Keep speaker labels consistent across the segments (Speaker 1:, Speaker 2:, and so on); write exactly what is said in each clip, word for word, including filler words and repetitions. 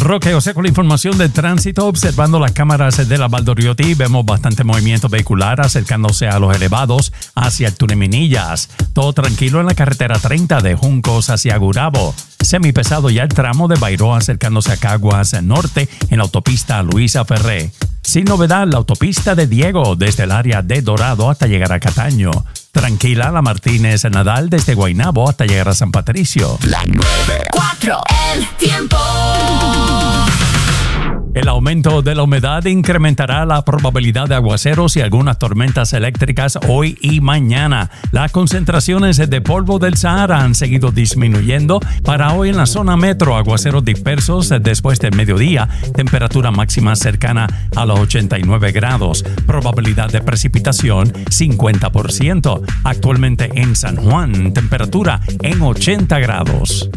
Speaker 1: Roque José con la información de tránsito. Observando las cámaras de la Valdoriotti, vemos bastante movimiento vehicular acercándose a los elevados hacia el túnel Minillas. Todo tranquilo en la carretera treinta de Juncos hacia Gurabo. Semipesado ya el tramo de Bairoa acercándose a Caguas Norte en la autopista Luisa Ferré. Sin novedad, la autopista de Diego desde el área de Dorado hasta llegar a Cataño. Tranquila la Martínez Nadal desde Guaynabo hasta llegar a San Patricio.
Speaker 2: La nueve cuatro, el tiempo.
Speaker 1: El aumento de la humedad incrementará la probabilidad de aguaceros y algunas tormentas eléctricas hoy y mañana. Las concentraciones de polvo del Sahara han seguido disminuyendo. Para hoy en la zona metro, aguaceros dispersos después del mediodía. Temperatura máxima cercana a los ochenta y nueve grados. Probabilidad de precipitación cincuenta por ciento. Actualmente en San Juan, temperatura en ochenta grados.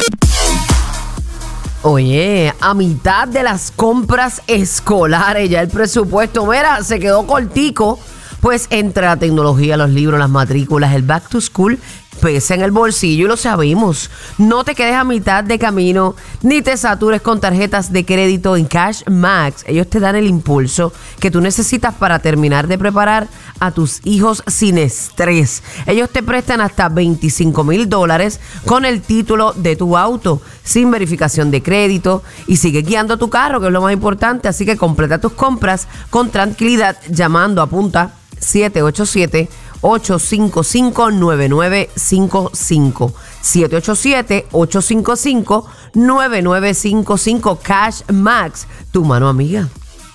Speaker 3: Oye, a mitad de las compras escolares, ya el presupuesto, mira, se quedó cortico. Pues entre la tecnología, los libros, las matrículas, el back to school, pesa en el bolsillo y lo sabemos. No te quedes a mitad de camino, ni te satures con tarjetas de crédito en Cash Max. Ellos te dan el impulso que tú necesitas para terminar de preparar a tus hijos sin estrés. Ellos te prestan hasta veinticinco mil dólares con el título de tu auto, sin verificación de crédito, y sigue guiando tu carro, que es lo más importante. Así que completa tus compras con tranquilidad llamando a punta siete ocho siete, ocho cinco cinco, nueve nueve cinco cinco. siete ocho siete, ocho cinco cinco, nueve nueve cinco cinco. Cash Max, tu mano amiga.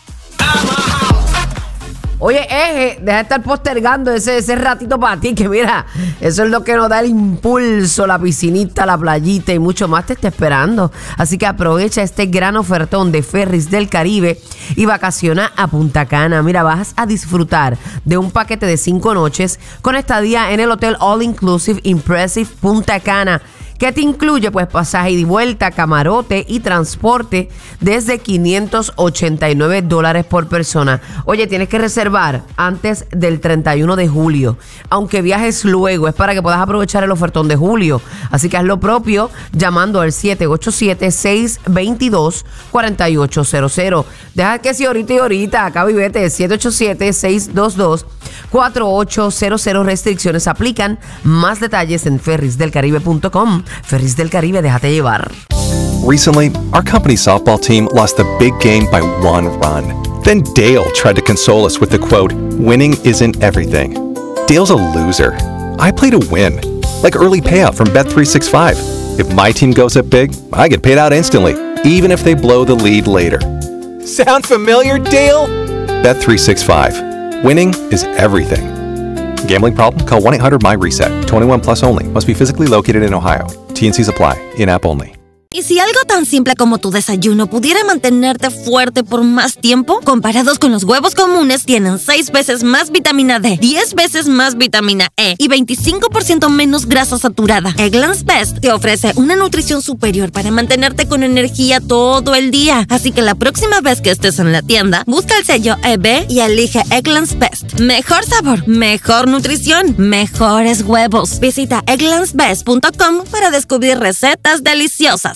Speaker 3: Oye, Eje, deja de estar postergando ese, ese ratito para ti, que mira, eso es lo que nos da el impulso, la piscinita, la playita y mucho más te está esperando. Así que aprovecha este gran ofertón de Ferries del Caribe y vacaciona a Punta Cana. Mira, vas a disfrutar de un paquete de cinco noches con estadía en el Hotel All Inclusive Impressive Punta Cana, que te incluye pues pasaje y vuelta, camarote y transporte desde quinientos ochenta y nueve dólares por persona. Oye, tienes que reservar antes del treinta y uno de julio. Aunque viajes luego, es para que puedas aprovechar el ofertón de julio. Así que haz lo propio llamando al siete ocho siete, seis dos dos, cuatro ocho cero cero. Deja que si ahorita y ahorita, acá vivete, siete ocho siete, seis dos dos, cuatro ocho cero cero. Restricciones aplican. Más detalles en ferries del caribe punto com. Ferries del Caribe, déjate llevar.
Speaker 4: Recently, our company's softball team lost the big game by one run. Then Dale tried to console us with the quote, "Winning isn't everything." Dale's a loser. I play to win, like early payout from Bet three sixty-five. If my team goes up big, I get paid out instantly, even if they blow the lead later. Sound familiar, Dale? Bet three sixty-five. Winning is everything. Gambling problem? Call one eight hundred my reset. twenty-one plus only. Must be physically located in Ohio. T and C's apply. In-app only.
Speaker 5: ¿Y si algo tan simple como tu desayuno pudiera mantenerte fuerte por más tiempo? Comparados con los huevos comunes, tienen seis veces más vitamina D, diez veces más vitamina E y veinticinco por ciento menos grasa saturada. Eggland's Best te ofrece una nutrición superior para mantenerte con energía todo el día. Así que la próxima vez que estés en la tienda, busca el sello E B y elige Eggland's Best. Mejor sabor, mejor nutrición, mejores huevos. Visita egglands best punto com para descubrir recetas deliciosas.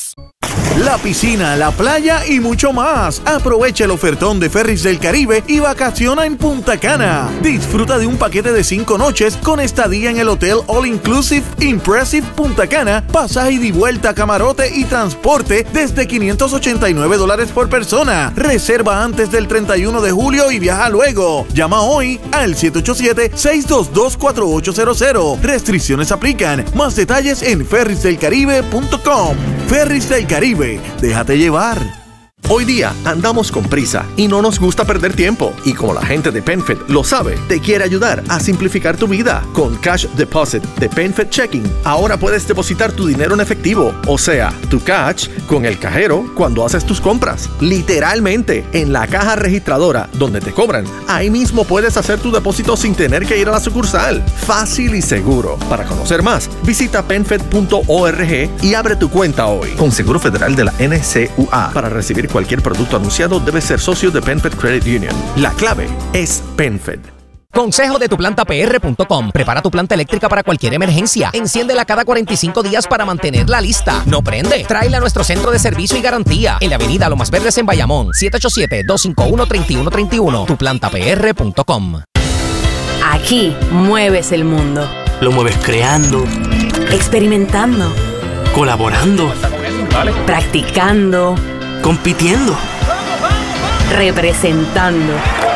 Speaker 6: La piscina, la playa y mucho más. Aprovecha el ofertón de Ferries del Caribe y vacaciona en Punta Cana. Disfruta de un paquete de cinco noches con estadía en el Hotel All Inclusive Impressive Punta Cana, pasaje de vuelta, camarote y transporte desde quinientos ochenta y nueve dólares por persona. Reserva antes del treinta y uno de julio y viaja luego. Llama hoy al siete ocho siete, seis dos dos, cuatro ocho cero cero. Restricciones aplican. Más detalles en ferries del caribe punto com. Ferries del Caribe, déjate llevar.
Speaker 7: Hoy día andamos con prisa y no nos gusta perder tiempo. Y como la gente de PenFed lo sabe, te quiere ayudar a simplificar tu vida. Con Cash Deposit de PenFed Checking, ahora puedes depositar tu dinero en efectivo, o sea, tu cash, con el cajero cuando haces tus compras. Literalmente, en la caja registradora donde te cobran, ahí mismo puedes hacer tu depósito sin tener que ir a la sucursal. Fácil y seguro. Para conocer más, visita penfed punto org y abre tu cuenta hoy. Con Seguro Federal de la N C U A. Para recibir cualquier producto anunciado debe ser socio de PenFed Credit Union. La clave es PenFed.
Speaker 8: Consejo de tu planta P R punto com. Prepara tu planta eléctrica para cualquier emergencia. Enciéndela cada cuarenta y cinco días para mantenerla lista. No prende. Tráela a nuestro centro de servicio y garantía. En la avenida Lomas Verdes en Bayamón. siete ocho siete, dos cinco uno, tres uno tres uno. tu planta P R punto com.
Speaker 9: Aquí mueves el mundo.
Speaker 10: Lo mueves creando,
Speaker 9: experimentando,
Speaker 10: colaborando,
Speaker 9: practicando,
Speaker 10: compitiendo,
Speaker 9: representando,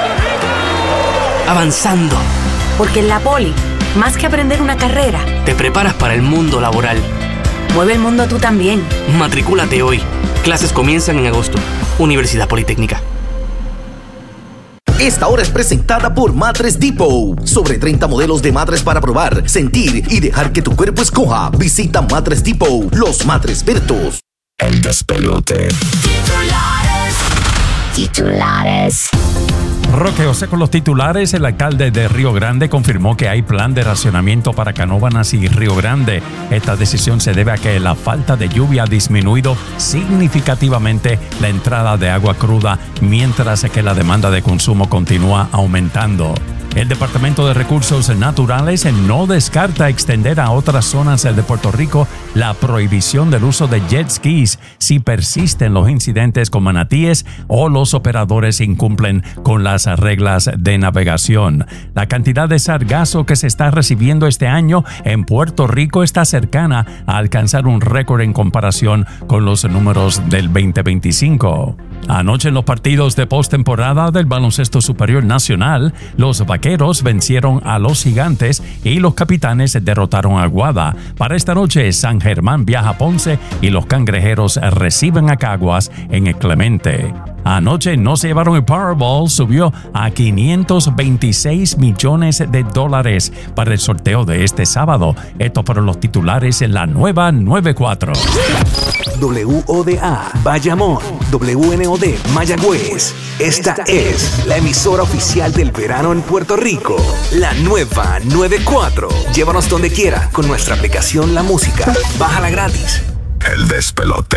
Speaker 10: avanzando.
Speaker 9: Porque en la Poli, más que aprender una carrera,
Speaker 10: te preparas para el mundo laboral.
Speaker 9: Mueve el mundo tú también.
Speaker 10: Matricúlate hoy. Clases comienzan en agosto. Universidad Politécnica.
Speaker 11: Esta hora es presentada por Mattress Depot. Sobre treinta modelos de matres para probar, sentir y dejar que tu cuerpo escoja. Visita Mattress Depot, los matres Bertos.
Speaker 2: El despelote. Titulares. Titulares.
Speaker 1: Roque José con los titulares. El alcalde de Río Grande confirmó que hay plan de racionamiento para Canóvanas y Río Grande. Esta decisión se debe a que la falta de lluvia ha disminuido significativamente la entrada de agua cruda, mientras que la demanda de consumo continúa aumentando. El Departamento de Recursos Naturales no descarta extender a otras zonas de Puerto Rico la prohibición del uso de jet skis si persisten los incidentes con manatíes o los operadores incumplen con las reglas de navegación. La cantidad de sargazo que se está recibiendo este año en Puerto Rico está cercana a alcanzar un récord en comparación con los números del veinte veinticinco. Anoche en los partidos de postemporada del Baloncesto Superior Nacional, los Vaqueros vencieron a los Gigantes y los Capitanes derrotaron a Aguada. Para esta noche, San Germán viaja a Ponce y los Cangrejeros reciben a Caguas en el Clemente. Anoche no se llevaron el Powerball, subió a quinientos veintiséis millones de dólares para el sorteo de este sábado. Esto fueron los titulares en la nueva noventa y cuatro.
Speaker 12: W O D A Bayamón, W N O D Mayagüez. Esta es la emisora oficial del verano en Puerto Rico. La nueva noventa y cuatro. Llévanos donde quiera con nuestra aplicación La Música. Bájala gratis.
Speaker 2: El despelote.